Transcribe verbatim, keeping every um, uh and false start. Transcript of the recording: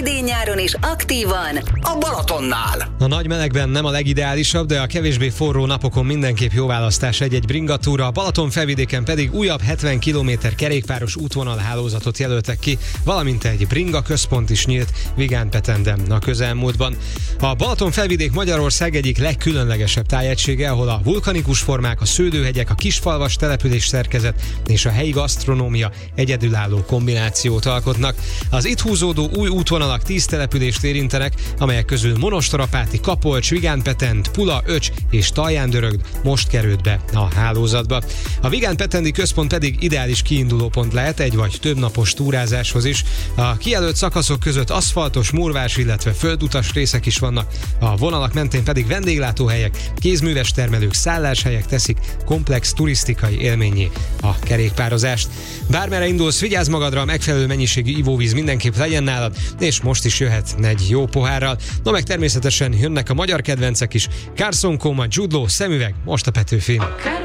idén-nyáron is aktívan a Balatonnál. A nagy melegben nem a legideálisabb, de a kevésbé forró napokon mindenképp jó választás egy-egy bringatúra. A Balaton felvidéken pedig újabb hetven kilométer kerékpáros útvonalhálózatot jelöltek ki, valamint egy bringa központ is nyílt Vigánpetenden a közelmúltban. A Balaton felvidék Magyarország egyik legkülönlegesebb tájegysége, ahol a vulkanikus formák, a szőlőhegyek, a kisfalvas település szerkezet és a helyi gasztronómia egyedülálló kombinációt alkotnak. Az itt húzódó új útvonalak tíz települést érintenek, amelyek közül Monostorapáti, Kapolcs, Vigánpetent, Pula, Öcs és Talján-Dörögd most került be a hálózatba. A vigánpetendi központ pedig ideális kiindulópont lehet egy vagy több napos túrázáshoz is. A kijelölt szakaszok között aszfaltos, murvás, illetve földutas részek is vannak, a vonalak mentén pedig vendéglátóhelyek, kézműves termelők, szálláshelyek teszik komplex turisztikai élményé a kerékpározást. Bármerre indulsz, vigyázz magadra, a megfelelő mennyiségű ivóvíz mindenképp legyen nálad, és most is jöhet egy jó pohárral. No meg természetesen jönnek a magyar kedvencek is. Carson Coma, Jude Law, Szemüveg, most a Petőfin.